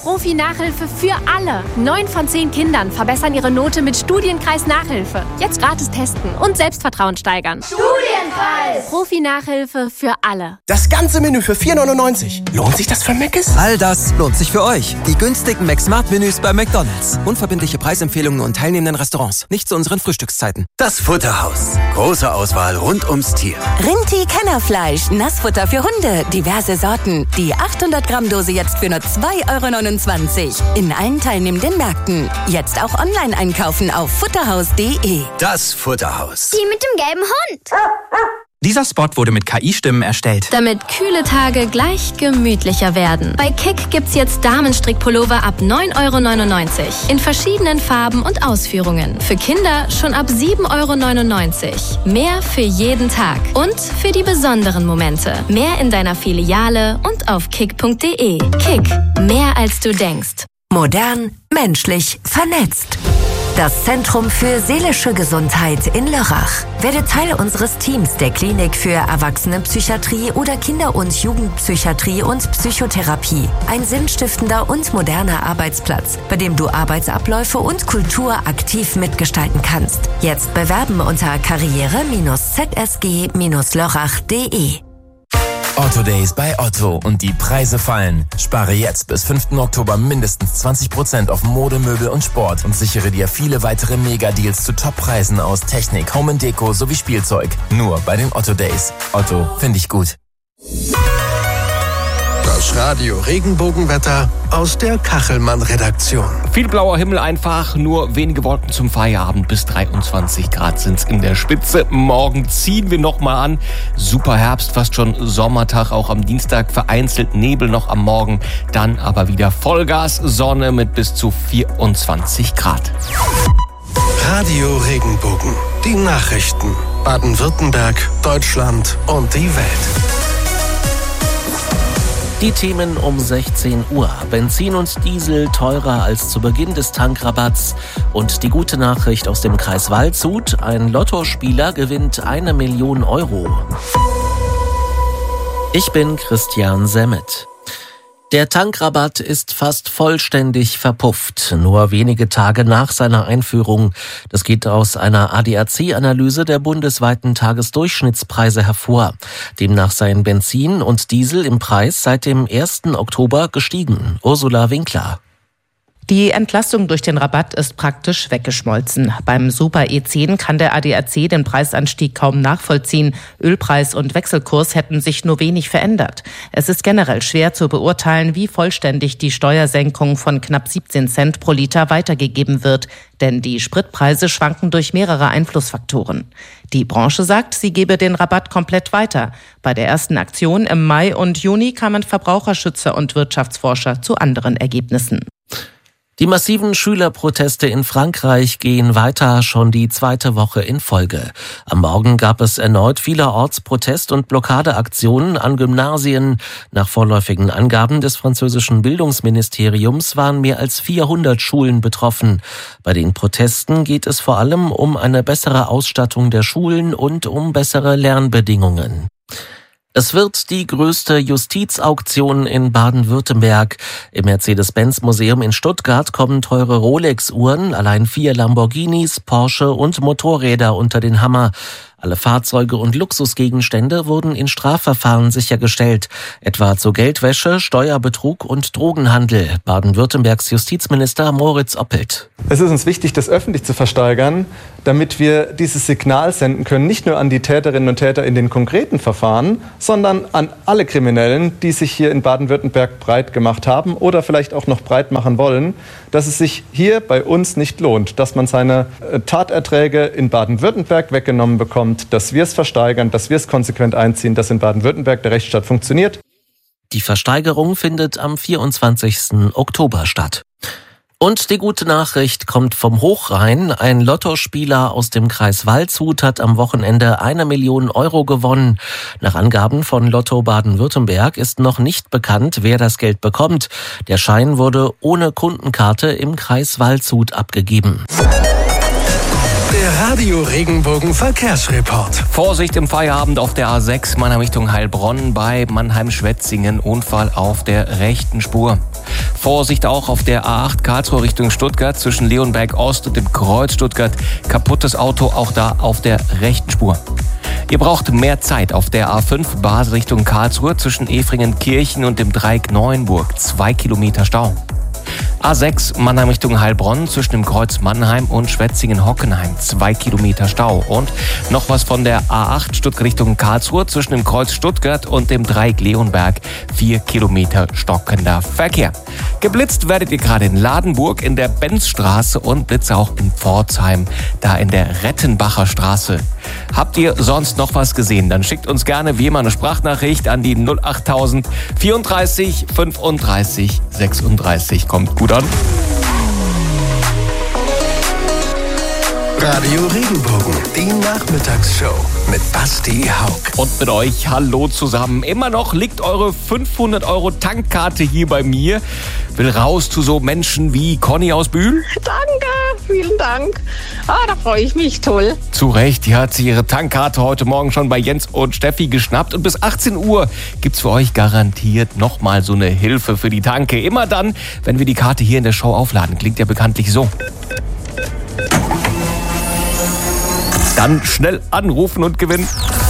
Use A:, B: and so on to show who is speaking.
A: Profi-Nachhilfe für alle. 9 von 10 Kindern verbessern ihre Note mit Studienkreis Nachhilfe. Jetzt gratis testen und Selbstvertrauen steigern.
B: Studienkreis!
A: Profi-Nachhilfe für alle.
C: Das ganze Menü für 4,99. Lohnt sich das für Mc's?
D: All das lohnt sich für euch. Die günstigen McSmart-Menüs bei McDonald's. Unverbindliche Preisempfehlungen und teilnehmenden Restaurants. Nicht zu unseren Frühstückszeiten.
E: Das Futterhaus. Große Auswahl rund ums Tier.
F: Rinti-Kennerfleisch. Nassfutter für Hunde. Diverse Sorten. Die 800 Gramm Dose jetzt für nur 2,29 € in allen teilnehmenden Märkten. Jetzt auch online einkaufen auf futterhaus.de.
E: Das Futterhaus.
B: Die mit dem gelben Hund.
D: Dieser Spot wurde mit KI-Stimmen erstellt.
A: Damit kühle Tage gleich gemütlicher werden. Bei Kick gibt's jetzt Damenstrickpullover ab 9,99 € in verschiedenen Farben und Ausführungen. Für Kinder schon ab 7,99 €. Mehr für jeden Tag und für die besonderen Momente. Mehr in deiner Filiale und auf kick.de. Kick, mehr als du denkst.
F: Modern, menschlich, vernetzt. Das Zentrum für seelische Gesundheit in Lörrach. Werde Teil unseres Teams der Klinik für Erwachsenenpsychiatrie oder Kinder- und Jugendpsychiatrie und Psychotherapie. Ein sinnstiftender und moderner Arbeitsplatz, bei dem du Arbeitsabläufe und Kultur aktiv mitgestalten kannst. Jetzt bewerben unter karriere-zsg-lörrach.de.
G: Otto Days bei Otto und die Preise fallen. Spare jetzt bis 5. Oktober mindestens 20% auf Mode, Möbel und Sport und sichere dir viele weitere Mega-Deals zu Top-Preisen aus Technik, Home & Deko sowie Spielzeug. Nur bei den Otto Days. Otto, finde ich gut.
C: Das Radio Regenbogenwetter aus der Kachelmann-Redaktion.
H: Viel blauer Himmel einfach, nur wenige Wolken zum Feierabend. Bis 23 Grad sind's in der Spitze. Morgen ziehen wir nochmal an. Super Herbst, fast schon Sommertag. Auch am Dienstag vereinzelt Nebel noch am Morgen. Dann aber wieder Vollgas, Sonne mit bis zu 24 Grad.
C: Radio Regenbogen. Die Nachrichten. Baden-Württemberg, Deutschland und die Welt.
I: Die Themen um 16 Uhr. Benzin und Diesel teurer als zu Beginn des Tankrabatts. Und die gute Nachricht aus dem Kreis Waldshut. Ein Lottospieler gewinnt 1 Million €. Ich bin Christian Semmet. Der Tankrabatt ist fast vollständig verpufft, nur wenige Tage nach seiner Einführung. Das geht aus einer ADAC-Analyse der bundesweiten Tagesdurchschnittspreise hervor. Demnach seien Benzin und Diesel im Preis seit dem 1. Oktober gestiegen. Ursula Winkler.
J: Die Entlastung durch den Rabatt ist praktisch weggeschmolzen. Beim Super E10 kann der ADAC den Preisanstieg kaum nachvollziehen. Ölpreis und Wechselkurs hätten sich nur wenig verändert. Es ist generell schwer zu beurteilen, wie vollständig die Steuersenkung von knapp 17 Cent pro Liter weitergegeben wird. Denn die Spritpreise schwanken durch mehrere Einflussfaktoren. Die Branche sagt, sie gebe den Rabatt komplett weiter. Bei der ersten Aktion im Mai und Juni kamen Verbraucherschützer und Wirtschaftsforscher zu anderen Ergebnissen.
I: Die massiven Schülerproteste in Frankreich gehen weiter, schon die 2. Woche in Folge. Am Morgen gab es erneut vielerorts Protest- und Blockadeaktionen an Gymnasien. Nach vorläufigen Angaben des französischen Bildungsministeriums waren mehr als 400 Schulen betroffen. Bei den Protesten geht es vor allem um eine bessere Ausstattung der Schulen und um bessere Lernbedingungen. Es wird die größte Justizauktion in Baden-Württemberg. Im Mercedes-Benz-Museum in Stuttgart kommen teure Rolex-Uhren, allein 4 Lamborghinis, Porsche und Motorräder unter den Hammer. Alle Fahrzeuge und Luxusgegenstände wurden in Strafverfahren sichergestellt, etwa zu Geldwäsche, Steuerbetrug und Drogenhandel. Baden-Württembergs Justizminister Moritz Oppelt.
K: Es ist uns wichtig, das öffentlich zu versteigern, damit wir dieses Signal senden können, nicht nur an die Täterinnen und Täter in den konkreten Verfahren, sondern an alle Kriminellen, die sich hier in Baden-Württemberg breit gemacht haben oder vielleicht auch noch breit machen wollen, dass es sich hier bei uns nicht lohnt, dass man seine Taterträge in Baden-Württemberg weggenommen bekommt, dass wir es versteigern, dass wir es konsequent einziehen, dass in Baden-Württemberg der Rechtsstaat funktioniert.
I: Die Versteigerung findet am 24. Oktober statt. Und die gute Nachricht kommt vom Hochrhein. Ein Lottospieler aus dem Kreis Waldshut hat am Wochenende 1 Million € gewonnen. Nach Angaben von Lotto Baden-Württemberg ist noch nicht bekannt, wer das Geld bekommt. Der Schein wurde ohne Kundenkarte im Kreis Waldshut abgegeben.
C: Der Radio Regenbogen Verkehrsreport.
H: Vorsicht im Feierabend auf der A6 Mannheim Richtung Heilbronn bei Mannheim-Schwetzingen. Unfall auf der rechten Spur. Vorsicht auch auf der A8 Karlsruhe Richtung Stuttgart zwischen Leonberg Ost und dem Kreuz Stuttgart. Kaputtes Auto auch da auf der rechten Spur. Ihr braucht mehr Zeit auf der A5 Basel Richtung Karlsruhe zwischen Efringen-Kirchen und dem Dreieck Neuenburg. 2 Kilometer Stau. A6 Mannheim Richtung Heilbronn zwischen dem Kreuz Mannheim und Schwetzingen-Hockenheim. 2 Kilometer Stau. Und noch was von der A8 Stuttgart Richtung Karlsruhe zwischen dem Kreuz Stuttgart und dem Dreieck Leonberg. 4 Kilometer stockender Verkehr. Geblitzt werdet ihr gerade in Ladenburg in der Benzstraße und Blitze auch in Pforzheim, da in der Rettenbacher Straße. Habt ihr sonst noch was gesehen? Dann schickt uns gerne wie immer eine Sprachnachricht an die 08000 34 35 36. Kommt gut an.
C: Radio Regenbogen, die Nachmittagsshow mit Basti Haug.
H: Und mit euch, hallo zusammen. Immer noch liegt eure 500 € Tankkarte hier bei mir. Will raus zu so Menschen wie Conny aus Bühl.
L: Danke, vielen Dank. Da freue ich mich, toll.
H: Zu Recht, die hat sich ihre Tankkarte heute Morgen schon bei Jens und Steffi geschnappt. Und bis 18 Uhr gibt's für euch garantiert nochmal so eine Hilfe für die Tanke. Immer dann, wenn wir die Karte hier in der Show aufladen. Klingt ja bekanntlich so. Dann schnell anrufen und gewinnen.